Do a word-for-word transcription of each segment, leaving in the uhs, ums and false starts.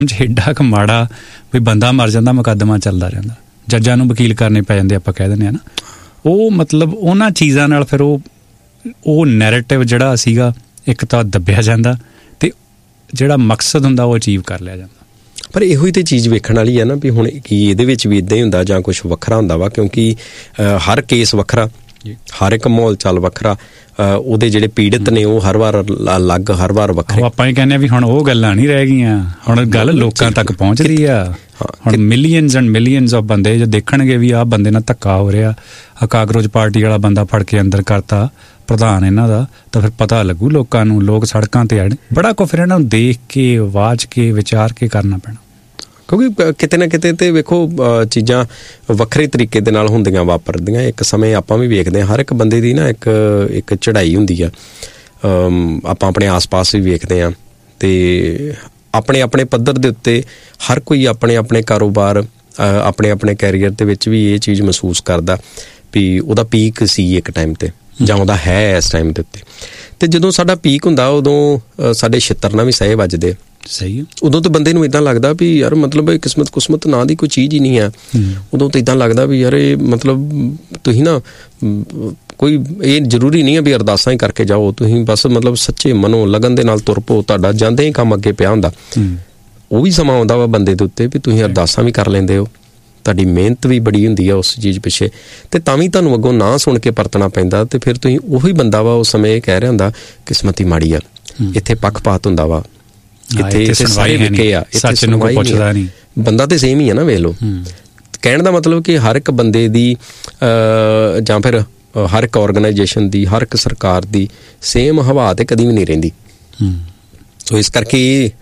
ਐਡਾ ਕੁ ਮਾੜਾ ਵੀ ਬੰਦਾ ਮਰ ਜਾਂਦਾ, ਮੁਕੱਦਮਾ ਚੱਲਦਾ ਰਹਿੰਦਾ, ਜੱਜਾਂ ਨੂੰ ਵਕੀਲ ਕਰਨੇ ਪੈ ਜਾਂਦੇ, ਆਪਾਂ ਕਹਿ ਦਿੰਦੇ ਹਾਂ ਨਾ। ਉਹ ਮਤਲਬ ਉਹਨਾਂ ਚੀਜ਼ਾਂ ਨਾਲ ਫਿਰ ਉਹ ਉਹ ਨੈਰੇਟਿਵ ਜਿਹੜਾ ਸੀਗਾ ਇੱਕ ਤਾਂ ਦੱਬਿਆ ਜਾਂਦਾ ਅਤੇ ਜਿਹੜਾ ਮਕਸਦ ਹੁੰਦਾ ਉਹ ਅਚੀਵ ਕਰ ਲਿਆ ਜਾਂਦਾ। ਪਰ ਇਹੋ ਹੀ ਤਾਂ ਚੀਜ਼ ਵੇਖਣ ਵਾਲੀ ਹੈ ਨਾ ਵੀ ਹੁਣ ਕੀ ਇਹਦੇ ਵਿੱਚ ਵੀ ਇੱਦਾਂ ਹੀ ਹੁੰਦਾ ਜਾਂ ਕੁਛ ਵੱਖਰਾ ਹੁੰਦਾ ਵਾ, ਕਿਉਂਕਿ ਹਰ ਕੇਸ ਵੱਖਰਾ, ਹਰ ਇੱਕ ਮਾਹੌਲ ਚਾਲ ਵੱਖਰਾ, ਉਹਦੇ ਜਿਹੜੇ ਪੀੜਤ ਨੇ ਉਹ ਹਰ ਵਾਰ ਅਲੱਗ, ਹਰ ਵਾਰ ਵੱਖਰੇ। ਆਪਾਂ ਇਹ ਕਹਿੰਦੇ ਵੀ ਹੁਣ ਉਹ ਗੱਲਾਂ ਨਹੀਂ ਰਹਿ ਗਈਆਂ, ਹੁਣ ਗੱਲ ਲੋਕਾਂ ਤੱਕ ਪਹੁੰਚਦੀ ਆ। ਹੁਣ ਮਿਲੀਅਨਸ ਐਂਡ ਮਿਲੀਅਨਸ ਆਫ ਬੰਦੇ ਜੋ ਦੇਖਣਗੇ ਵੀ ਆਹ ਬੰਦੇ ਨਾਲ ਧੱਕਾ ਹੋ ਰਿਹਾ, ਆ ਕਾਕਰੋਚ ਪਾਰਟੀ ਵਾਲਾ ਬੰਦਾ ਫੜ ਕੇ ਅੰਦਰ ਕਰਤਾ ਪ੍ਰਧਾਨ ਇਹਨਾਂ ਦਾ, ਤਾਂ ਫਿਰ ਪਤਾ ਲੱਗੂ ਲੋਕਾਂ ਨੂੰ। ਲੋਕ ਸੜਕਾਂ ਤੇ ਆਣ, ਬੜਾ ਕੁਝ ਫਿਰ ਇਹਨਾਂ ਨੂੰ ਦੇਖ ਕੇ, ਵਾਚ ਕੇ, ਵਿਚਾਰ ਕੇ ਕਰਨਾ ਪੈਣਾ, ਕਿਉਂਕਿ ਕਿਤੇ ਨਾ ਕਿਤੇ ਤੇ ਵੇਖੋ ਚੀਜ਼ਾਂ ਵੱਖਰੇ ਤਰੀਕੇ ਦੇ ਨਾਲ ਹੁੰਦੀਆਂ, ਵਾਪਰਦੀਆਂ। ਇੱਕ ਸਮੇਂ ਆਪਾਂ ਵੀ ਵੇਖਦੇ ਹਾਂ, ਹਰ ਇੱਕ ਬੰਦੇ ਦੀ ਨਾ ਇੱਕ ਇੱਕ ਚੜ੍ਹਾਈ ਹੁੰਦੀ ਆ। ਆਪਾਂ ਆਪਣੇ ਆਸ ਪਾਸ ਵੀ ਵੇਖਦੇ ਹਾਂ ਅਤੇ ਆਪਣੇ ਆਪਣੇ ਪੱਧਰ ਦੇ ਉੱਤੇ ਹਰ ਕੋਈ ਆਪਣੇ ਆਪਣੇ ਕਾਰੋਬਾਰ, ਆਪਣੇ ਆਪਣੇ ਕੈਰੀਅਰ ਦੇ ਵਿੱਚ ਵੀ ਇਹ ਚੀਜ਼ ਮਹਿਸੂਸ ਕਰਦਾ ਵੀ ਉਹਦਾ ਪੀਕ ਸੀ ਇੱਕ ਟਾਈਮ 'ਤੇ, ਜਾਂ ਉਹਦਾ ਹੈ ਇਸ ਟਾਈਮ ਦੇ ਉੱਤੇ। ਅਤੇ ਜਦੋਂ ਸਾਡਾ ਪੀਕ ਹੁੰਦਾ ਉਦੋਂ ਸਾਡੇ ਛਿੱਤਰ ਨਾਲ ਵੀ ਸਹੇ ਵੱਜਦੇ। ਸਹੀ ਹੈ। ਉਦੋਂ ਤਾਂ ਬੰਦੇ ਨੂੰ ਇੱਦਾਂ ਲੱਗਦਾ ਵੀ ਯਾਰ ਮਤਲਬ ਕਿਸਮਤ ਕੁਸਮਤ ਨਾਂ ਦੀ ਕੋਈ ਚੀਜ਼ ਹੀ ਨਹੀਂ ਹੈ। ਉਦੋਂ ਤਾਂ ਇੱਦਾਂ ਲੱਗਦਾ ਵੀ ਯਾਰ ਇਹ ਮਤਲਬ ਤੁਸੀਂ ਨਾ ਕੋਈ ਇਹ ਜ਼ਰੂਰੀ ਨਹੀਂ ਹੈ ਵੀ ਅਰਦਾਸਾਂ ਹੀ ਕਰਕੇ ਜਾਓ, ਤੁਸੀਂ ਬਸ ਮਤਲਬ ਸੱਚੇ ਮਨੋਂ ਲਗਨ ਦੇ ਨਾਲ ਤੁਰ ਪਓ, ਤੁਹਾਡਾ ਜਾਂਦੇ ਹੀ ਕੰਮ ਅੱਗੇ ਪਿਆ ਹੁੰਦਾ। ਉਹ ਵੀ ਸਮਾਂ ਆਉਂਦਾ ਵਾ ਬੰਦੇ ਦੇ ਉੱਤੇ ਵੀ ਤੁਸੀਂ ਅਰਦਾਸਾਂ ਵੀ ਕਰ ਲੈਂਦੇ ਹੋ, ਤੁਹਾਡੀ ਮਿਹਨਤ ਵੀ ਬੜੀ ਹੁੰਦੀ ਆ ਉਸ ਚੀਜ਼ ਪਿੱਛੇ, ਅਤੇ ਤਾਂ ਵੀ ਤੁਹਾਨੂੰ ਅੱਗੋਂ ਨਾ ਸੁਣ ਕੇ ਪਰਤਣਾ ਪੈਂਦਾ। ਅਤੇ ਫਿਰ ਤੁਸੀਂ ਉਹੀ ਬੰਦਾ ਵਾ ਉਸ ਸਮੇਂ ਇਹ ਕਹਿ ਰਿਹਾ ਹੁੰਦਾ ਕਿਸਮਤ ਹੀ ਮਾੜੀ ਆ, ਇੱਥੇ ਪੱਖਪਾਤ ਹੁੰਦਾ ਵਾ, ਇੱਥੇ ਸਾਰੇ ਵਿਕੇ ਆ, ਇੱਥੇ ਸੁਣਵਾਈ ਨਹੀਂ। ਬੰਦਾ ਤਾਂ ਸੇਮ ਹੀ ਆ ਨਾ, ਵੇਖ ਲਓ। ਕਹਿਣ ਦਾ ਮਤਲਬ ਕਿ ਹਰ ਇੱਕ ਬੰਦੇ ਦੀ ਜਾਂ ਫਿਰ ਹਰ ਇੱਕ ਔਰਗਨਾਈਜੇਸ਼ਨ ਦੀ, ਹਰ ਇੱਕ ਸਰਕਾਰ ਦੀ ਸੇਮ ਹਵਾ ਤਾਂ ਕਦੀ ਵੀ ਨਹੀਂ ਰਹਿੰਦੀ। ਸੋ ਇਸ ਕਰਕੇ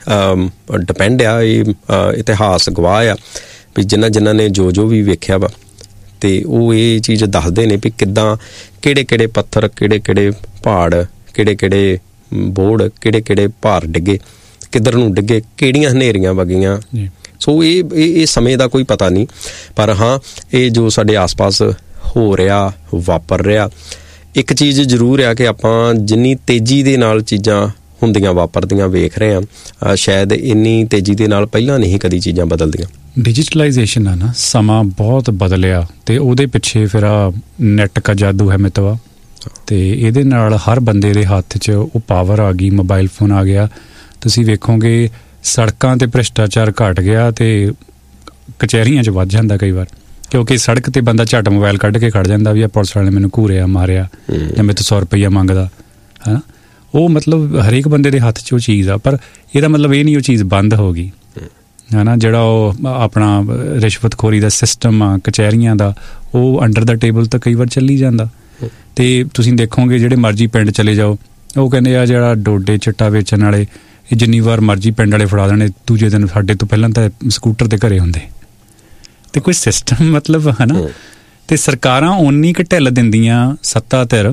ਇਹ ਡਿਪੈਂਡ ਆ, ਇਹ ਇਤਿਹਾਸ ਗਵਾਹ ਆ ਵੀ ਜਿਨ੍ਹਾਂ ਜਿਨ੍ਹਾਂ ਨੇ ਜੋ ਜੋ ਵੀ ਵੇਖਿਆ ਵਾ, ਅਤੇ ਉਹ ਇਹ ਚੀਜ਼ ਦੱਸਦੇ ਨੇ ਵੀ ਕਿੱਦਾਂ ਕਿਹੜੇ ਕਿਹੜੇ ਪੱਥਰ, ਕਿਹੜੇ ਕਿਹੜੇ ਪਹਾੜ, ਕਿਹੜੇ ਕਿਹੜੇ ਬੋਰਡ, ਕਿਹੜੇ ਕਿਹੜੇ ਭਾਰ ਡਿੱਗੇ, ਕਿੱਧਰ ਨੂੰ ਡਿੱਗੇ, ਕਿਹੜੀਆਂ ਹਨੇਰੀਆਂ ਵਗੀਆਂ। ਸੋ ਇਹ ਇਹ ਸਮੇਂ ਦਾ ਕੋਈ ਪਤਾ ਨਹੀਂ, ਪਰ ਹਾਂ ਇਹ ਜੋ ਸਾਡੇ ਆਸ ਪਾਸ ਹੋ ਰਿਹਾ, ਵਾਪਰ ਰਿਹਾ, ਇੱਕ ਚੀਜ਼ ਜ਼ਰੂਰ ਆ ਕਿ ਆਪਾਂ ਜਿੰਨੀ ਤੇਜ਼ੀ ਦੇ ਨਾਲ ਚੀਜ਼ਾਂ ਹੁੰਦੀਆਂ ਵਾਪਰਦੀਆਂ ਵੇਖ ਰਹੇ ਹਾਂ, ਸ਼ਾਇਦ ਇੰਨੀ ਤੇਜ਼ੀ ਦੇ ਨਾਲ ਪਹਿਲਾਂ ਨਹੀਂ ਕਦੀ ਚੀਜ਼ਾਂ ਬਦਲਦੀਆਂ। ਡਿਜੀਟਲਾਈਜੇਸ਼ਨ ਆ ਨਾ, ਸਮਾਂ ਬਹੁਤ ਬਦਲਿਆ ਅਤੇ ਉਹਦੇ ਪਿੱਛੇ ਫਿਰ ਆ ਨੈੱਟ ਕਾ ਜਾਦੂ ਹੈ ਮਿਤਵਾ, ਅਤੇ ਇਹਦੇ ਨਾਲ ਹਰ ਬੰਦੇ ਦੇ ਹੱਥ 'ਚ ਉਹ ਪਾਵਰ ਆ ਗਈ, ਮੋਬਾਈਲ ਫੋਨ ਆ ਗਿਆ। ਤੁਸੀਂ ਵੇਖੋਗੇ ਸੜਕਾਂ 'ਤੇ ਭ੍ਰਿਸ਼ਟਾਚਾਰ ਘੱਟ ਗਿਆ ਅਤੇ ਕਚਹਿਰੀਆਂ 'ਚ ਵੱਧ ਜਾਂਦਾ ਕਈ ਵਾਰ, ਕਿਉਂਕਿ ਸੜਕ 'ਤੇ ਬੰਦਾ ਝੱਟ ਮੋਬਾਈਲ ਕੱਢ ਕੇ ਖੜ੍ਹ ਜਾਂਦਾ ਵੀ ਆ ਪੁਲਿਸ ਵਾਲੇ ਨੇ ਮੈਨੂੰ ਘੂਰਿਆ, ਮਾਰਿਆ, ਜਾਂ ਮੇਰੇ ਤੋਂ ਸੌ ਰੁਪਈਆ ਮੰਗਦਾ ਹੈ ਨਾ। ਉਹ ਮਤਲਬ ਹਰੇਕ ਬੰਦੇ ਦੇ ਹੱਥ 'ਚ ਉਹ ਚੀਜ਼ ਆ, ਪਰ ਇਹਦਾ ਮਤਲਬ ਇਹ ਨਹੀਂ ਉਹ ਚੀਜ਼ ਬੰਦ ਹੋ ਗਈ ਹੈ ਨਾ। ਜਿਹੜਾ ਉਹ ਆਪਣਾ ਰਿਸ਼ਵਤਖੋਰੀ ਦਾ ਸਿਸਟਮ ਆ ਕਚਹਿਰੀਆਂ ਦਾ, ਉਹ ਅੰਡਰ ਦਾ ਟੇਬਲ ਤਾਂ ਕਈ ਵਾਰ ਚੱਲੀ ਜਾਂਦਾ। ਅਤੇ ਤੁਸੀਂ ਦੇਖੋਗੇ ਜਿਹੜੇ ਮਰਜ਼ੀ ਪਿੰਡ ਚਲੇ ਜਾਓ, ਉਹ ਕਹਿੰਦੇ ਆ ਜਿਹੜਾ ਡੋਡੇ ਚਿੱਟਾ ਵੇਚਣ ਵਾਲੇ, ਇਹ ਜਿੰਨੀ ਵਾਰ ਮਰਜ਼ੀ ਪਿੰਡ ਵਾਲੇ ਫੜਾ ਦੇਣੇ, ਦੂਜੇ ਦਿਨ ਸਾਡੇ ਤੋਂ ਪਹਿਲਾਂ ਤਾਂ ਸਕੂਟਰ 'ਤੇ ਘਰੇ ਹੁੰਦੇ। ਅਤੇ ਕੋਈ ਸਿਸਟਮ ਮਤਲਬ ਹੈ ਨਾ। ਅਤੇ ਸਰਕਾਰਾਂ ਓਨੀ ਕੁ ਢਿੱਲ ਦਿੰਦੀਆਂ, ਸੱਤਾ ਧਿਰ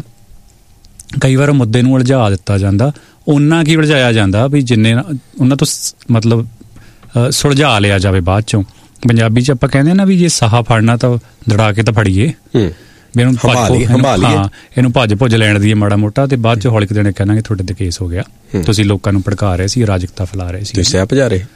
ਕਈ ਵਾਰ ਮੁੱਦੇ ਨੂੰ ਉਲਝਾ ਦਿੱਤਾ ਜਾਂਦਾ, ਓਨਾ ਕੀ ਉਲਝਾਇਆ ਜਾਂਦਾ ਵੀ ਜਿੰਨੇ ਉਹਨਾਂ ਤੋਂ ਮਤਲਬ ਸੁਲਝਾ ਲਿਆ ਜਾਵੇ ਬਾਅਦ 'ਚੋਂ। ਪੰਜਾਬੀ 'ਚ ਆਪਾਂ ਕਹਿੰਦੇ ਨਾ ਵੀ ਜੇ ਸਾਹਾ ਫੜਨਾ ਤਾਂ ਦੜਾ ਕੇ ਤਾਂ ਫੜੀਏ, ਵੀ ਇਹਨੂੰ ਹਾਂ ਇਹਨੂੰ ਭੱਜ ਭੁੱਜ ਲੈਣ ਦੀ ਮਾੜਾ ਮੋਟਾ, ਅਤੇ ਬਾਅਦ 'ਚ ਹੌਲੀ ਦੇਣੇ ਕਹਿਣਾਗੇ ਤੁਹਾਡੇ 'ਤੇ ਕੇਸ ਹੋ ਗਿਆ, ਤੁਸੀਂ ਲੋਕਾਂ ਨੂੰ ਭੜਕਾ ਰਹੇ ਸੀ, ਅਰਾਜਕਤਾ ਫੈਲਾ ਰਹੇ ਸੀ, ਸਹਿ ਭਜਾ ਰਹੇ।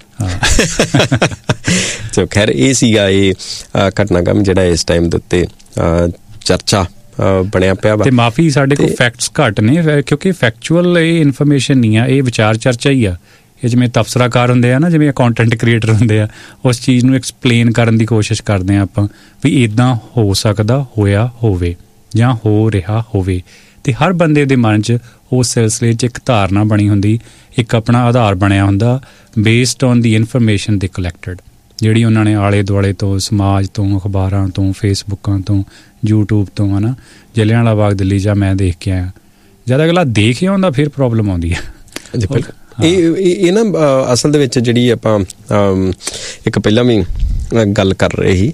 ਸੋ ਖੈਰ ਇਹ ਸੀਗਾ ਇਹ ਘਟਨਾਕ੍ਰਮ ਜਿਹੜਾ ਇਸ ਟਾਈਮ ਦੇ ਉੱਤੇ ਚਰਚਾ ਬਣਿਆ ਪਿਆ ਵਾ। ਅਤੇ ਮਾਫੀ ਸਾਡੇ ਕੋਲ ਫੈਕਟਸ ਘੱਟ ਨੇ, ਕਿਉਂਕਿ ਫੈਕਚੁਅਲ ਇਹ ਇਨਫੋਰਮੇਸ਼ਨ ਨਹੀਂ ਆ, ਇਹ ਵਿਚਾਰ ਚਰਚਾ ਹੀ ਆ। ਇਹ ਜਿਵੇਂ ਤਬਸਰਾਕਾਰ ਹੁੰਦੇ ਆ ਨਾ, ਜਿਵੇਂ ਕੰਟੈਂਟ ਕ੍ਰੀਏਟਰ ਹੁੰਦੇ ਆ, ਉਸ ਚੀਜ਼ ਨੂੰ ਐਕਸਪਲੇਨ ਕਰਨ ਦੀ ਕੋਸ਼ਿਸ਼ ਕਰਦੇ ਹਾਂ ਆਪਾਂ ਵੀ ਇੱਦਾਂ ਹੋ ਸਕਦਾ, ਹੋਇਆ ਹੋਵੇ ਜਾਂ ਹੋ ਰਿਹਾ ਹੋਵੇ। ਅਤੇ ਹਰ ਬੰਦੇ ਦੇ ਮਨ 'ਚ ਉਸ ਸਿਲਸਿਲੇ 'ਚ ਇੱਕ ਧਾਰਨਾ ਬਣੀ ਹੁੰਦੀ, ਇੱਕ ਆਪਣਾ ਆਧਾਰ ਬਣਿਆ ਹੁੰਦਾ ਬੇਸਡ ਔਨ ਦੀ ਇਨਫੋਰਮੇਸ਼ਨ ਦੇ ਕਲੈਕਟਡ, ਜਿਹੜੀ ਉਹਨਾਂ ਨੇ ਆਲੇ ਦੁਆਲੇ ਤੋਂ, ਸਮਾਜ ਤੋਂ, ਅਖਬਾਰਾਂ ਤੋਂ, ਫੇਸਬੁੱਕਾਂ ਤੋਂ, ਯੂਟਿਊਬ ਤੋਂ, ਹੈ ਨਾ। ਜਲਿਆਂਵਾਲਾ ਬਾਗ ਦਿੱਲੀ ਜਾਂ ਮੈਂ ਦੇਖ ਕੇ ਆਇਆ, ਜਦ ਅਗਲਾ ਦੇਖ ਆਉਂਦਾ ਫਿਰ ਪ੍ਰੋਬਲਮ ਆਉਂਦੀ ਹੈ। ਇਹ ਇਹ ਨਾ ਅਸਲ ਦੇ ਵਿੱਚ ਜਿਹੜੀ ਆਪਾਂ ਇੱਕ ਪਹਿਲਾਂ ਵੀ ਗੱਲ ਕਰ ਰਹੇ ਸੀ,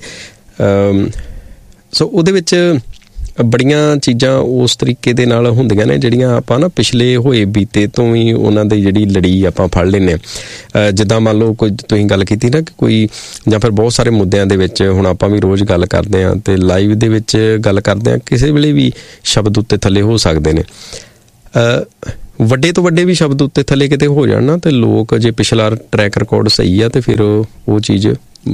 ਸੋ ਉਹਦੇ ਵਿੱਚ ਬੜੀਆਂ ਚੀਜ਼ਾਂ ਉਸ ਤਰੀਕੇ ਦੇ ਨਾਲ ਹੁੰਦੀਆਂ ਨੇ ਜਿਹੜੀਆਂ ਆਪਾਂ ਨਾ ਪਿਛਲੇ ਹੋਏ ਬੀਤੇ ਤੋਂ ਵੀ ਉਹਨਾਂ ਦੀ ਜਿਹੜੀ ਲੜੀ ਆਪਾਂ ਫੜ ਲੈਂਦੇ ਹਾਂ। ਜਿੱਦਾਂ ਮੰਨ ਲਓ ਕੋਈ ਤੁਸੀਂ ਗੱਲ ਕੀਤੀ ਨਾ ਕਿ ਕੋਈ ਜਾਂ ਫਿਰ ਬਹੁਤ ਸਾਰੇ ਮੁੱਦਿਆਂ ਦੇ ਵਿੱਚ ਹੁਣ ਆਪਾਂ ਵੀ ਰੋਜ਼ ਗੱਲ ਕਰਦੇ ਹਾਂ ਅਤੇ ਲਾਈਵ ਦੇ ਵਿੱਚ ਗੱਲ ਕਰਦੇ ਹਾਂ, ਕਿਸੇ ਵੇਲੇ ਵੀ ਸ਼ਬਦ ਉੱਤੇ ਥੱਲੇ ਹੋ ਸਕਦੇ ਨੇ। ਵੱਡੇ ਤੋਂ ਵੱਡੇ ਵੀ ਸ਼ਬਦ ਉੱਤੇ ਥੱਲੇ ਕਿਤੇ ਹੋ ਜਾਣ ਨਾ, ਤੇ ਲੋਕ ਜੇ ਪਿਛਲਾ ਟਰੈਕ ਰਿਕਾਰਡ ਸਹੀ ਆ ਤੇ ਫਿਰ ਉਹ ਚੀਜ਼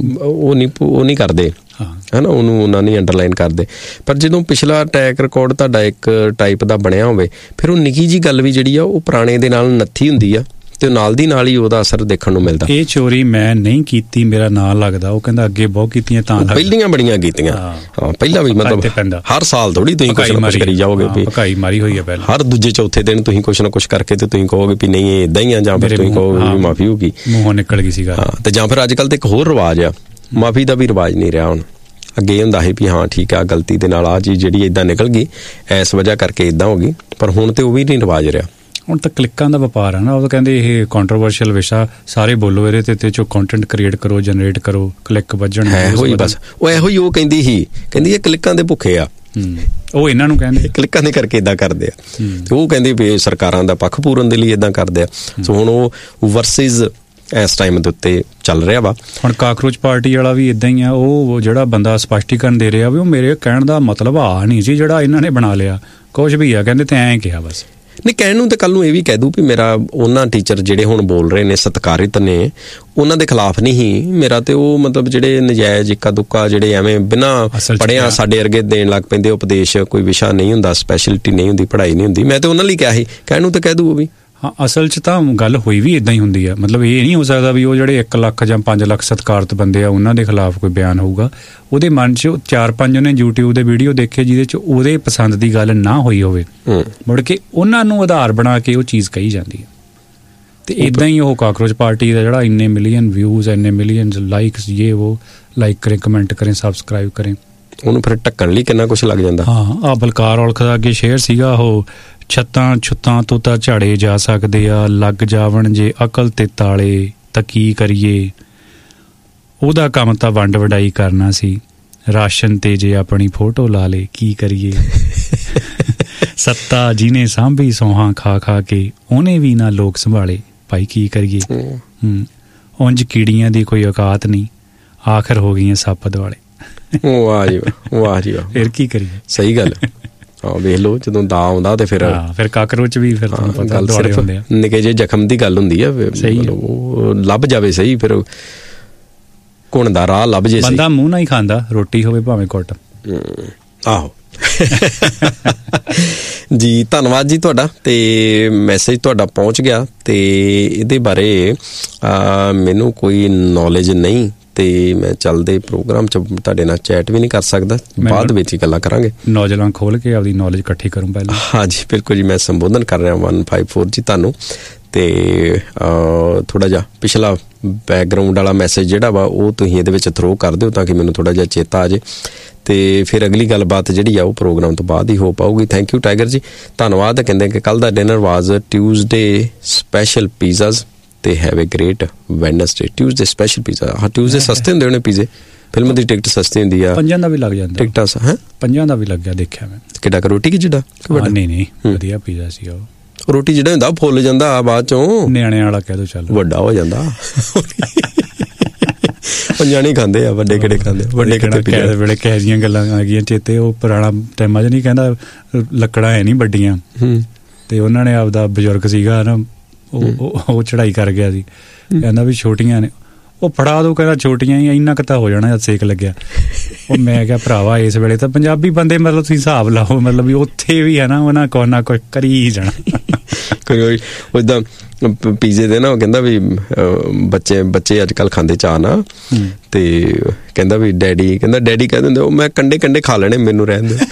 ਉਹ ਨਹੀਂ ਉਹ ਨਹੀਂ ਕਰਦੇ ਹੈ ਨਾ, ਉਹਨੂੰ ਉਹਨਾਂ ਨਹੀਂ ਅੰਡਰਲਾਈਨ ਕਰਦੇ। ਪਰ ਜਦੋਂ ਪਿਛਲਾ ਟਰੈਕ ਰਿਕਾਰਡ ਤੁਹਾਡਾ ਇੱਕ ਟਾਈਪ ਦਾ ਬਣਿਆ ਹੋਵੇ, ਫਿਰ ਉਹ ਨਿੱਕੀ ਜਿਹੀ ਗੱਲ ਵੀ ਜਿਹੜੀ ਆ ਉਹ ਪੁਰਾਣੇ ਦੇ ਨਾਲ ਨੱਥੀ ਹੁੰਦੀ ਆ, ਤੇ ਨਾਲ ਦੀ ਨਾਲ ਹੀ ਉਹਦਾ ਅਸਰ ਦੇਖਣ ਨੂੰ ਮਿਲਦਾ। ਇਹ ਚੋਰੀ ਮੈਂ ਨਹੀਂ ਕੀਤੀ, ਮੇਰਾ ਨਾਂ ਲੱਗਦਾ, ਉਹ ਕਹਿੰਦਾ ਅੱਗੇ ਬਹੁਤ ਕੀਤੀਆਂ ਤਾਂ ਪਹਿਲੀਆਂ ਬੜੀਆਂ ਕੀਤੀਆਂ। ਹਾਂ, ਪਹਿਲਾਂ ਵੀ ਮਤਲਬ ਹਰ ਸਾਲ ਥੋੜੀ ਤੁਸੀਂ ਕੁਛ ਨਾ ਕੁਛ ਕਰੀ ਜਾਓਗੇ, ਵੀ ਭਕਾਈ ਮਾਰੀ ਹੋਈ ਹੈ ਪਹਿਲਾਂ। ਹਰ ਦੂਜੇ ਚੌਥੇ ਦਿਨ ਤੁਸੀਂ ਕੁਛ ਨਾ ਕੁਛ ਕਰਕੇ ਤੇ ਤੁਸੀਂ ਕਹੋਗੇ ਵੀ ਨਹੀਂ ਇਹ ਏਦਾਂ ਹੀ ਆ, ਜਾਂ ਫਿਰ ਤੁਸੀਂ ਕਹੋਗੇ ਵੀ ਮਾਫੀ ਹੋ ਗਈ, ਮੂੰਹੋਂ ਨਿਕਲ ਗਈ ਸੀ ਗੱਲ। ਹਾਂ, ਤੇ ਜਾਂ ਫਿਰ ਅੱਜ ਕੱਲ੍ਹ ਤੇ ਇੱਕ ਹੋਰ ਰਿਵਾਜ ਆ, ਮਾਫੀ ਦਾ ਵੀ ਰਿਵਾਜ ਨਹੀਂ ਰਿਹਾ ਹੁਣ। ਅੱਗੇ ਹੁੰਦਾ ਸੀ ਵੀ ਹਾਂ ਠੀਕ ਆ, ਗਲਤੀ ਦੇ ਨਾਲ ਆਹ ਚੀਜ਼ ਜਿਹੜੀ ਏਦਾਂ ਨਿਕਲ ਗਈ, ਇਸ ਵਜ੍ਹਾ ਕਰਕੇ ਏਦਾਂ ਹੋ ਗਈ, ਪਰ ਹੁਣ ਤੇ ਉਹ ਵੀ ਨਹੀਂ ਰਿਵਾਜ ਰਿਹਾ। ਹੁਣ ਤਾਂ ਕਲਿੱਕਾਂ ਦਾ ਵਪਾਰ ਹੈ ਨਾ, ਉਹ ਤਾਂ ਕਹਿੰਦੇ ਇਹ ਕੰਟਰੋਵਰਸ਼ੀਅਲ ਵਿਸ਼ਾ, ਸਾਰੇ ਬੋਲੋ ਇਹਦੇ ਤੇ, ਤੇ ਚੋ ਕੰਟੈਂਟ ਕ੍ਰੀਏਟ ਕਰੋ, ਜਨਰੇਟ ਕਰੋ, ਕਲਿੱਕ ਵੱਜਣ। ਇਹੋ ਹੀ ਬਸ, ਉਹ ਇਹੋ ਹੀ ਉਹ ਕਹਿੰਦੀ ਸੀ, ਕਹਿੰਦੀ ਇਹ ਕਲਿੱਕਾਂ ਦੇ ਭੁੱਖੇ ਆ, ਉਹ ਇਹਨਾਂ ਨੂੰ ਕਹਿੰਦੇ ਕਲਿੱਕਾਂ ਦੇ ਕਰਕੇ ਇਦਾਂ ਕਰਦੇ ਆ, ਤੇ ਉਹ ਕਹਿੰਦੇ ਵੀ ਸਰਕਾਰਾਂ ਦਾ ਪੱਖ ਪੂਰਨ ਦੇ ਲਈ ਇਦਾਂ ਕਰਦੇ ਆ। ਸੋ ਹੁਣ ਉਹ ਵਰਸਿਸ ਇਸ ਟਾਈਮ ਦੇ ਉੱਤੇ ਚੱਲ ਰਿਹਾ ਵਾ। ਹੁਣ ਕਾਕਰੋਚ ਪਾਰਟੀ ਵਾਲਾ ਵੀ ਇਦਾਂ ਹੀ ਆ, ਉਹ ਜਿਹੜਾ ਬੰਦਾ ਸਪਸ਼ਟੀਕਰਨ ਦੇ ਰਿਹਾ ਵੀ ਉਹ ਮੇਰੇ ਕਹਿਣ ਦਾ ਮਤਲਬ ਆ ਨਹੀਂ ਸੀ ਜਿਹੜਾ ਇਹਨਾਂ ਨੇ ਬਣਾ ਲਿਆ, ਕੁਛ ਵੀ ਆ, ਕਹਿੰਦੇ ਤੇ ਐਂ ਕਿਹਾ ਬਸ। ਨਹੀਂ, ਕਹਿਣ ਨੂੰ ਤੇ ਕੱਲ ਨੂੰ ਇਹ ਵੀ ਕਹਿ ਦੂ ਵੀ ਮੇਰਾ ਉਹਨਾਂ ਟੀਚਰ ਜਿਹੜੇ ਹੁਣ ਬੋਲ ਰਹੇ ਨੇ ਸਤਿਕਾਰਿਤ ਨੇ, ਉਹਨਾਂ ਦੇ ਖਿਲਾਫ ਨਹੀਂ ਹੀ ਮੇਰਾ, ਤੇ ਉਹ ਮਤਲਬ ਜਿਹੜੇ ਨਜਾਇਜ਼ ਇੱਕਾ ਦੁੱਕਾ ਜਿਹੜੇ ਐਵੇਂ ਬਿਨਾਂ ਪੜ੍ਹਿਆ ਸਾਡੇ ਵਰਗੇ ਦੇਣ ਲੱਗ ਪੈਂਦੇ ਉਪਦੇਸ਼, ਕੋਈ ਵਿਸ਼ਾ ਨਹੀਂ ਹੁੰਦਾ, ਸਪੈਸ਼ਲਿਟੀ ਨਹੀਂ ਹੁੰਦੀ, ਪੜ੍ਹਾਈ ਨਹੀਂ ਹੁੰਦੀ, ਮੈਂ ਤੇ ਉਹਨਾਂ ਲਈ ਕਿਹਾ ਸੀ, ਕਹਿਣ ਨੂੰ ਤੇ ਕਹਿ ਦੂ ਉਹ ਵੀ। ਹਾਂ, ਅਸਲ 'ਚ ਤਾਂ ਗੱਲ ਹੋਈ ਵੀ ਇਦਾਂ ਹੀ ਹੁੰਦੀ ਆ, ਮਤਲਬ ਇਹ ਨਹੀਂ ਹੋ ਸਕਦਾ ਵੀ ਉਹ ਜਿਹੜੇ ਇੱਕ ਲੱਖ ਜਾਂ ਪੰਜ ਲੱਖ ਸਤਿਕਾਰਤ ਬੰਦੇ ਆ ਉਹਨਾਂ ਦੇ ਖਿਲਾਫ ਕੋਈ ਬਿਆਨ ਹੋਊਗਾ। ਉਹਦੇ ਮਨ 'ਚ ਚਾਰ ਪੰਜ ਉਹਨੇ ਯੂਟਿਊਬ ਦੇ ਵੀਡੀਓ ਦੇਖੇ ਜਿਹਦੇ 'ਚ ਉਹਦੇ ਪਸੰਦ ਦੀ ਗੱਲ ਨਾ ਹੋਈ ਹੋਵੇ, ਮੁੜ ਕੇ ਉਹਨਾਂ ਨੂੰ ਆਧਾਰ ਬਣਾ ਕੇ ਉਹ ਚੀਜ਼ ਕਹੀ ਜਾਂਦੀ ਹੈ। ਤੇ ਇਦਾਂ ਹੀ ਉਹ ਕਾਕਰੋਚ ਪਾਰਟੀ ਦਾ ਜਿਹੜਾ ਇੰਨੇ ਮਿਲੀਅਨ ਵਿਊਜ਼, ਇੰਨੇ ਮਿਲੀਅਨ ਲਾਈਕਸ, ਇਹ ਉਹ ਲਾਈਕ ਕਰੇ, ਕਮੈਂਟ ਕਰੇ, ਸਬਸਕ੍ਰਾਈਬ ਕਰੇ, ਉਹਨੂੰ ਫਿਰ ਢੱਕਣ ਲਈ ਕਿੰਨਾ ਕੁਛ ਲੱਗ ਜਾਂਦਾ। ਹਾਂ, ਆ ਬਲਕਾਰ ਔਲਖ ਦਾ ਅੱਗੇ ਸ਼ੇਅਰ ਸੀਗਾ, ਉਹ ਛੱਤਾਂ ਛੁੱਤਾਂ ਤੋਂ ਤਾਂ ਝਾੜੇ ਜਾ ਸਕਦੇ ਆ, ਲੱਗ ਜਾਵਣ ਜੇ ਅਕਲ ਤੇ ਤਾਲੇ ਤਾਂ ਕੀ ਕਰੀਏ, ਉਹਦਾ ਕੰਮ ਤਾਂ ਵੰਡ ਵਡਾਈ ਕਰਨਾ ਸੀ, ਰਾਸ਼ਨ ਤੇ ਜੇ ਆਪਣੀ ਫੋਟੋ ਲਾ ਲੇ ਕੀ ਕਰੀਏ, ਸੱਤਾ ਜਿਹਨੇ ਸਾਂਭੀ ਸੋਹਾਂ ਖਾ ਖਾ ਕੇ, ਉਹਨੇ ਵੀ ਨਾ ਲੋਕ ਸੰਭਾਲੇ, ਭਾਈ ਕੀ ਕਰੀਏ। ਹੂੰ, ਉਂਝ ਕੀੜੀਆਂ ਦੀ ਕੋਈ ਔਕਾਤ ਨਹੀਂ, ਆਖਰ ਹੋ ਗਈਆਂ ਸੱਪ ਦੁਆਲੇ। ਵਾਹ ਜੀ ਵਾਹ, ਵਾਹ ਜੀ ਵਾਹ, ਫਿਰ ਕੀ ਕਰੀਏ। ਸਹੀ ਗੱਲ। ਹਾਂ, ਵੇਖ ਲਓ ਜਦੋਂ ਦਾ ਆਉਂਦਾ ਤੇ ਫਿਰ ਫਿਰ ਕਾਕਰੋਚ ਵੀ ਫਿਰ ਗੱਲ ਸਿਰਫ ਨਿੱਕੇ ਜਿਹੇ ਜ਼ਖਮ ਦੀ ਗੱਲ ਹੁੰਦੀ ਆ, ਉਹ ਲੱਭ ਜਾਵੇ ਸਹੀ, ਫਿਰ ਘੁਣ ਦਾ ਰਾਹ ਲੱਭ ਜੇ, ਬੰਦਾ ਮੂੰਹ ਨਾਲ ਹੀ ਖਾਂਦਾ, ਰੋਟੀ ਹੋਵੇ ਭਾਵੇਂ ਕੁੱਟ। ਆਹੋ ਜੀ, ਧੰਨਵਾਦ ਜੀ ਤੁਹਾਡਾ, ਤੇ ਮੈਸੇਜ ਤੁਹਾਡਾ ਪਹੁੰਚ ਗਿਆ, ਤੇ ਇਹਦੇ ਬਾਰੇ ਮੈਨੂੰ ਕੋਈ ਨੌਲੇਜ ਨਹੀਂ, ਤੇ ਮੈਂ ਚੱਲਦੇ ਪ੍ਰੋਗਰਾਮ 'ਚ ਤੁਹਾਡੇ ਨਾਲ ਚੈਟ ਵੀ ਨਹੀਂ ਕਰ ਸਕਦਾ, ਬਾਅਦ ਵਿੱਚ ਹੀ ਗੱਲਾਂ ਕਰਾਂਗੇ। ਨੌਜਵਾਨ ਖੋਲ ਕੇ ਆਪਦੀ ਨੌਲੇਜ ਇਕੱਠੀ ਕਰੂੰ ਪਹਿਲਾਂ। ਹਾਂਜੀ ਬਿਲਕੁਲ ਜੀ, ਮੈਂ ਸੰਬੋਧਨ ਕਰ ਰਿਹਾ ਵਨ ਫਾਈਵ ਫੋਰ ਜੀ ਤੁਹਾਨੂੰ, ਤੇ ਥੋੜ੍ਹਾ ਜਿਹਾ ਪਿਛਲਾ ਬੈਕਗਰਾਊਂਡ ਵਾਲਾ ਮੈਸੇਜ ਜਿਹੜਾ ਵਾ ਉਹ ਤੁਸੀਂ ਇਹਦੇ ਵਿੱਚ ਥਰੋ ਕਰ ਦਿਓ, ਤਾਂ ਕਿ ਮੈਨੂੰ ਥੋੜ੍ਹਾ ਜਿਹਾ ਚੇਤਾ ਆ ਜੇ, ਤੇ ਫਿਰ ਅਗਲੀ ਗੱਲਬਾਤ ਜਿਹੜੀ ਆ ਉਹ ਪ੍ਰੋਗਰਾਮ ਤੋਂ ਬਾਅਦ ਹੀ ਹੋ ਪਾਊਗੀ। ਥੈਂਕ ਯੂ ਟਾਈਗਰ ਜੀ, ਧੰਨਵਾਦ। ਕਹਿੰਦੇ ਕਿ ਕੱਲ੍ਹ ਦਾ ਡਿਨਰ ਵਾਜ਼ ਟਿਊਜ਼ਡੇ ਸਪੈਸ਼ਲ ਪੀਜ਼ਾਜ਼, ਤੇ have A grade Wednesday. Tuesday special pizza, ਹਾਂ ਟਿਊਜ਼ਡੇ ਸਸਤੇ ਹੁੰਦੇ ਹੋਣੇ ਪੀਜ਼ੇ, ਫਿਲਮ ਦੀ ਟਿਕਟ ਸਸਤੀ ਹੁੰਦੀ ਆ, ਪੰਜਾਂ ਦਾ ਵੀ ਲੱਗ ਜਾਂਦਾ ਟਿਕਟਾਂ। ਹੈ ਪੰਜਾਂ ਦਾ ਵੀ ਲੱਗਿਆ, ਦੇਖਿਆ ਮੈਂ। ਕਿੱਡਾ ਕੁ ਰੋਟੀ ਕੀ ਜਿੱਡਾ? ਨਹੀਂ ਨਹੀਂ, ਵਧੀਆ ਪੀਜ਼ਾ ਸੀ ਉਹ। ਰੋਟੀ ਜਿਹੜਾ ਹੁੰਦਾ ਫੁੱਲ ਜਾਂਦਾ ਬਾਅਦ ਚੋਂ, ਨਿਆਣਿਆਂ ਵਾਲਾ ਕਹਿ ਦੋ, ਚੱਲ ਵੱਡਾ ਹੋ ਜਾਂਦਾ। ਨਿਆਣੇ ਖਾਂਦੇ ਆ, ਵੱਡੇ ਕਿਹੜੇ ਖਾਂਦੇ, ਵੱਡੇ ਕਿਹੜੇ ਵੇਲੇ ਕਿਹੋ ਜਿਹੀਆਂ ਗੱਲਾਂ ਆ ਗਈਆਂ ਚੇਤੇ, ਉਹ ਪੁਰਾਣਾ ਟਾਈਮਾਂ 'ਚ ਨਹੀਂ, ਕਹਿੰਦਾ ਲੱਕੜਾਂ ਹੈ ਨਹੀਂ ਵੱਡੀਆਂ, ਤੇ ਉਹਨਾਂ ਨੇ ਆਪਦਾ ਬਜ਼ੁਰਗ ਸੀਗਾ ਨਾ, ਉਹ ਉਹ ਚੜਾਈ ਕਰ ਗਿਆ ਸੀ, ਕਹਿੰਦਾ ਵੀ ਛੋਟੀਆਂ ਨੇ, ਉਹ ਫੜਾ ਦੋ, ਕਹਿੰਦਾ ਛੋਟੀਆਂ ਹੀ, ਇੰਨਾ ਕੁ ਤਾਂ ਹੋ ਜਾਣਾ, ਸੇਕ ਲੱਗਿਆ। ਉਹ ਮੈਂ ਕਿਹਾ ਭਰਾਵਾ ਇਸ ਵੇਲੇ ਤਾਂ ਪੰਜਾਬੀ ਬੰਦੇ ਮਤਲਬ ਤੁਸੀਂ ਹਿਸਾਬ ਲਾਓ, ਮਤਲਬ ਵੀ ਉੱਥੇ ਵੀ ਹੈ ਨਾ ਉਹਨਾਂ ਕੋਈ ਨਾ ਕੋਈ ਕਰੀ ਹੀ ਜਾਣਾ। ਕੋਈ ਉਦਾਂ ਪੀਜ਼ੇ ਦੇ ਨਾ, ਉਹ ਕਹਿੰਦਾ ਵੀ ਬੱਚੇ ਬੱਚੇ ਅੱਜ ਕੱਲ੍ਹ ਖਾਂਦੇ ਚਾਹ ਨਾ, ਤੇ ਕਹਿੰਦਾ ਵੀ ਡੈਡੀ, ਕਹਿੰਦਾ ਡੈਡੀ ਕਹਿ ਦਿੰਦੇ ਉਹ ਮੈਂ ਕੰਡੇ ਕੰਡੇ ਖਾ ਲੈਣੇ, ਮੈਨੂੰ ਰਹਿਣ ਦਿਓ।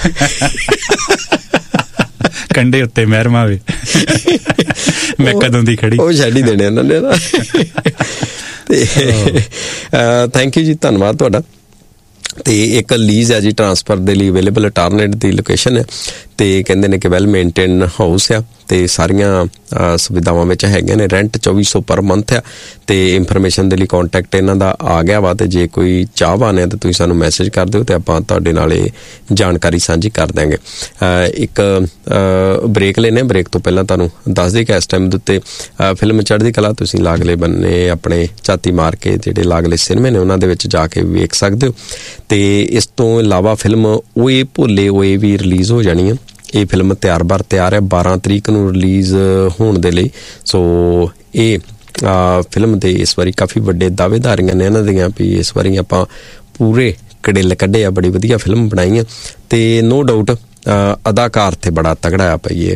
ਕੰਡੇ ਉੱਤੇ ਮਹਿਰਮਾ ਵੇ, ਮੈਂ ਕਦੋਂ ਦੀ ਖੜੀ, ਉਹ ਛੱਡ ਹੀ ਦੇਣੇ ਉਹਨਾਂ ਨੇ ਨਾ। ਤੇ ਥੈਂਕ ਯੂ ਜੀ, ਧੰਨਵਾਦ ਤੁਹਾਡਾ। ਤੇ ਇੱਕ ਲੀਜ਼ ਹੈ ਜੀ ਟਰਾਂਸਫਰ ਦੇ ਲਈ ਅਵੇਲੇਬਲ, ਟਾਰਨੇਟ ਦੀ ਲੋਕੇਸ਼ਨ ਹੈ, ਤੇ ਕਹਿੰਦੇ ਨੇ ਕਿ ਵੈਲ ਮੇਨਟੇਨ ਹਾਊਸ ਆ, ਤੇ ਸਾਰੀਆਂ ਸੁਵਿਧਾਵਾਂ ਵਿੱਚ ਹੈਗੀਆਂ ਨੇ, ਰੈਂਟ ਚੌਵੀ ਸੌ ਪਰ ਮੰਥ ਆ, ਤੇ ਇੰਫੋਰਮੇਸ਼ਨ ਦੇ ਲਈ ਕੰਟੈਕਟ ਇਹਨਾਂ ਦਾ ਆ ਗਿਆ ਵਾ, ਤੇ ਜੇ ਕੋਈ ਚਾਹਵਾਨ ਹੈ ਤਾਂ ਤੁਸੀਂ ਸਾਨੂੰ ਮੈਸੇਜ ਕਰ ਦਿਓ, ਤੇ ਆਪਾਂ ਤੁਹਾਡੇ ਨਾਲ ਇਹ ਜਾਣਕਾਰੀ ਸਾਂਝੀ ਕਰ ਦਾਂਗੇ। ਇੱਕ ਬ੍ਰੇਕ ਲੈਣੇ, ਬ੍ਰੇਕ ਤੋਂ ਪਹਿਲਾਂ ਤੁਹਾਨੂੰ ਦੱਸ ਦੇ ਕਿ ਇਸ ਟਾਈਮ ਦੇ ਉੱਤੇ ਫਿਲਮ ਚੜ੍ਹਦੀ ਕਲਾ ਤੁਸੀਂ ਲਾਗਲੇ ਬੰਨੇ ਆਪਣੇ ਝਾਤੀ ਮਾਰ ਕੇ ਜਿਹੜੇ ਲਾਗਲੇ ਸਿਨੇਮੇ ਨੇ ਉਹਨਾਂ ਦੇ ਵਿੱਚ ਜਾ ਕੇ ਵੇਖ ਸਕਦੇ ਹੋ। ਤੇ ਇਸ ਤੋਂ ਇਲਾਵਾ ਫਿਲਮ ਓਏ ਭੋਲੇ ਓਏ ਵੀ ਰਿਲੀਜ਼ ਹੋ ਜਾਣੀ ਹੈ। ਇਹ ਫਿਲਮ ਤਿਆਰ ਬਰ ਤਿਆਰ ਹੈ, ਬਾਰਾਂ ਤਰੀਕ ਨੂੰ ਰਿਲੀਜ਼ ਹੋਣ ਦੇ ਲਈ। ਸੋ ਇਹ ਫਿਲਮ ਦੇ ਇਸ ਵਾਰੀ ਕਾਫੀ ਵੱਡੇ ਦਾਅਵੇਦਾਰੀਆਂ ਨੇ ਇਹਨਾਂ ਦੀਆਂ ਵੀ ਇਸ ਵਾਰੀ ਆਪਾਂ ਪੂਰੇ ਕੜੇਲ ਕੱਢੇ ਆ, ਬੜੀ ਵਧੀਆ ਫਿਲਮ ਬਣਾਈ ਆ। ਤੇ ਨੋ ਡਾਊਟ ਅਦਾਕਾਰ ਤੇ ਬੜਾ ਤਗੜਾ ਆ ਪਈਏ।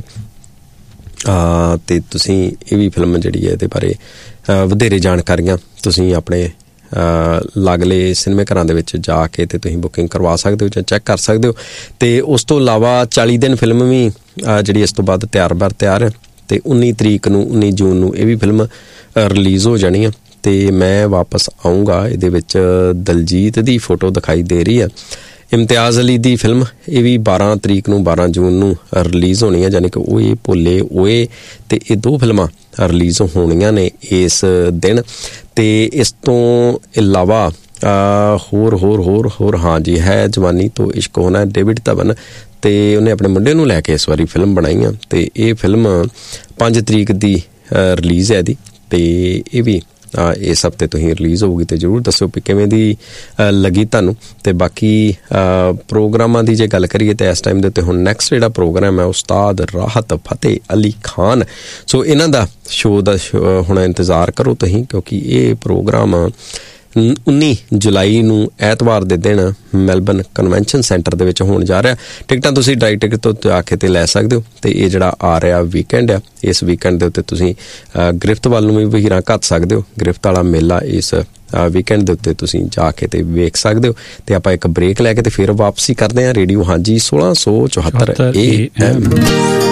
ਤੇ ਤੁਸੀਂ ਇਹ ਵੀ ਫਿਲਮ ਜਿਹੜੀ ਹੈ ਇਹਦੇ ਬਾਰੇ ਵਧੇਰੇ ਜਾਣਕਾਰੀਆਂ ਤੁਸੀਂ ਆਪਣੇ ਲਾਗਲੇ ਸਿਨੇਮੇ ਘਰਾਂ ਦੇ ਵਿੱਚ ਜਾ ਕੇ ਤੇ ਤੁਸੀਂ ਬੁਕਿੰਗ ਕਰਵਾ ਸਕਦੇ ਹੋ ਜਾਂ ਚੈੱਕ ਕਰ ਸਕਦੇ ਹੋ। ਤੇ ਉਸ ਤੋਂ ਇਲਾਵਾ ਚਾਲੀ ਦਿਨ ਫਿਲਮ ਵੀ ਜਿਹੜੀ ਇਸ ਤੋਂ ਬਾਅਦ ਤਿਆਰ ਬਰ ਤਿਆਰ ਹੈ ਤੇ ਉੱਨੀ ਤਰੀਕ ਨੂੰ ਉੱਨੀ ਜੂਨ ਨੂੰ ਇਹ ਵੀ ਫਿਲਮ ਰਿਲੀਜ਼ ਹੋ ਜਾਣੀ ਆ। ਤੇ ਮੈਂ ਵਾਪਸ ਆਊਂਗਾ ਇਹਦੇ ਵਿੱਚ ਦਲਜੀਤ ਦੀ ਫੋਟੋ ਦਿਖਾਈ ਦੇ ਰਹੀ ਆ। ਇਮਤਿਆਜ਼ ਅਲੀ ਦੀ ਫਿਲਮ ਇਹ ਵੀ ਬਾਰਾਂ ਤਰੀਕ ਨੂੰ ਬਾਰਾਂ ਜੂਨ ਨੂੰ ਰਿਲੀਜ਼ ਹੋਣੀ ਹੈ, ਯਾਨੀ ਕਿ ਓਏ ਭੋਲੇ ਓਏ ਤੇ ਇਹ ਦੋ ਫਿਲਮਾਂ ਰਿਲੀਜ਼ ਹੋਣੀਆਂ ਨੇ ਇਸ ਦਿਨ। ਤੇ ਇਸ ਤੋਂ ਇਲਾਵਾ ਹੋਰ ਹੋਰ ਹੋਰ ਹੋਰ ਹਾਂ ਜੀ ਹੈ ਜਵਾਨੀ ਤੋਂ ਇਸ਼ਕ ਹੋਣਾ, ਡੇਵਿਡ ਧਵਨ ਤੇ ਉਹਨੇ ਆਪਣੇ ਮੁੰਡੇ ਨੂੰ ਲੈ ਕੇ ਇਸ ਵਾਰੀ ਫਿਲਮ ਬਣਾਈ ਆ। ਤੇ ਇਹ ਫਿਲਮ ਪੰਜ ਤਰੀਕ ਦੀ ਰਿਲੀਜ਼ ਹੈ ਇਹਦੀ। ਤੇ ਇਹ ਵੀ ਇਸ ਹਫ਼ਤੇ ਤੁਸੀਂ ਰਿਲੀਜ਼ ਹੋਊਗੀ ਤੇ ਜ਼ਰੂਰ ਦੱਸੋ ਵੀ ਕਿਵੇਂ ਦੀ ਲੱਗੀ ਤੁਹਾਨੂੰ। ਤੇ ਬਾਕੀ ਪ੍ਰੋਗਰਾਮਾਂ ਦੀ ਜੇ ਗੱਲ ਕਰੀਏ ਤਾਂ ਇਸ ਟਾਈਮ ਦੇ ਉੱਤੇ ਹੁਣ ਨੈਕਸਟ ਜਿਹੜਾ ਪ੍ਰੋਗਰਾਮ ਹੈ ਉਸਤਾਦ ਰਾਹਤ ਫਤਿਹ ਅਲੀ ਖਾਨ, ਸੋ ਇਹਨਾਂ ਦਾ ਸ਼ੋਅ ਦਾ ਹੁਣ ਇੰਤਜ਼ਾਰ ਕਰੋ ਤੁਸੀਂ, ਕਿਉਂਕਿ ਇਹ ਪ੍ਰੋਗਰਾਮ ਉੱਨੀ ਜੁਲਾਈ ਨੂੰ ਐਤਵਾਰ ਦੇ ਦਿਨ ਮੈਲਬਨ ਕਨਵੈਨਸ਼ਨ ਸੈਂਟਰ ਦੇ ਵਿੱਚ ਹੋਣ ਜਾ ਰਿਹਾ। ਟਿਕਟਾਂ ਤੁਸੀਂ ਡਾਇਰੈਕਟ ਟਿਕਟ ਤੋਂ ਜਾ ਕੇ ਤੇ ਲੈ ਸਕਦੇ ਹੋ। ਤੇ ਇਹ ਜਿਹੜਾ ਆ ਰਿਹਾ ਵੀਕਐਂਡ ਆ, ਇਸ ਵੀਕਐਂਡ ਦੇ ਉੱਤੇ ਤੁਸੀਂ ਗ੍ਰਿਫਤ ਵੱਲ ਨੂੰ ਵੀ ਵਹੀਰਾਂ ਘੱਤ ਸਕਦੇ ਹੋ। ਗ੍ਰਿਫਤ ਵਾਲਾ ਮੇਲਾ ਇਸ ਵੀਕਐਂਡ ਦੇ ਉੱਤੇ ਤੁਸੀਂ ਜਾ ਕੇ ਤੇ ਵੇਖ ਸਕਦੇ ਹੋ। ਤੇ ਆਪਾਂ ਇੱਕ ਬ੍ਰੇਕ ਲੈ ਕੇ ਤੇ ਫਿਰ ਵਾਪਸੀ ਕਰਦੇ ਹਾਂ ਰੇਡੀਓ ਹਾਂਜੀ ਸੋਲਾਂ ਸੌ ਚੁਹੱਤਰ ਏ ਐਮ।